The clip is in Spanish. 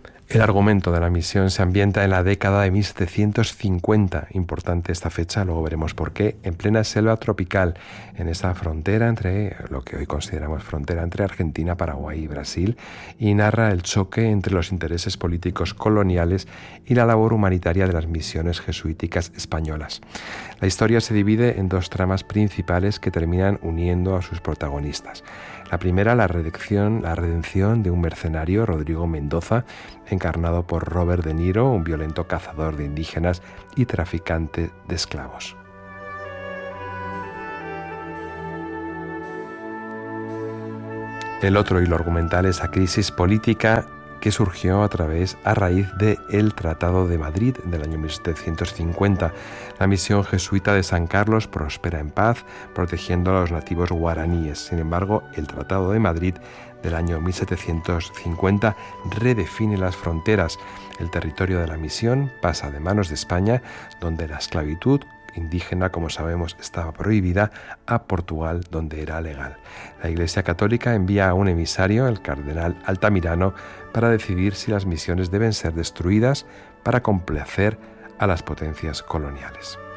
El argumento de la misión se ambienta en la década de 1750, importante esta fecha, luego veremos por qué, en plena selva tropical, en esa frontera entre, lo que hoy consideramos frontera entre Argentina, Paraguay y Brasil, y narra el choque entre los intereses políticos coloniales y la labor humanitaria de las misiones jesuíticas españolas. La historia se divide en dos tramas principales que terminan uniendo a sus protagonistas. La primera, la redención de un mercenario, Rodrigo Mendoza, encarnado por Robert De Niro, un violento cazador de indígenas y traficante de esclavos. El otro hilo argumental es la crisis política que surgió a raíz del Tratado de Madrid del año 1750. La misión jesuita de San Carlos prospera en paz, protegiendo a los nativos guaraníes. Sin embargo, el Tratado de Madrid del año 1750 redefine las fronteras. El territorio de la misión pasa de manos de España, donde la esclavitud indígena, como sabemos, estaba prohibida, a Portugal, donde era legal. La Iglesia Católica envía a un emisario, el cardenal Altamirano, para decidir si las misiones deben ser destruidas para complacer a las potencias coloniales.